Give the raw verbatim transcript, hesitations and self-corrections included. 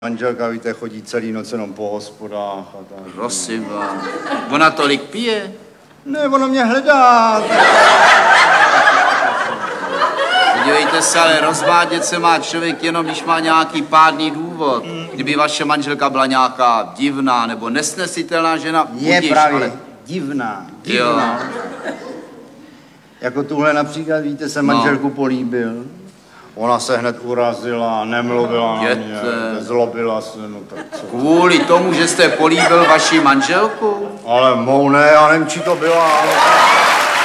Manželka, víte, chodí celý noc jenom po hospodách a tak. Prosím vás. Ona tolik pije? Ne, ona mě hledá. Podívejte se, ale rozvádět se má člověk jenom, když má nějaký pádný důvod. Kdyby vaše manželka byla nějaká divná nebo nesnesitelná žena, Je budíš, právě ale... divná, divná. Jo. Jako tuhle například, víte, se manželku no. políbil. Ona se hned urazila, nemluvila na mě, zlobila se, no tak co. Kvůli tomu, že jste políbil vaši manželku? Ale mou ne, já nevím, či to byla, ale...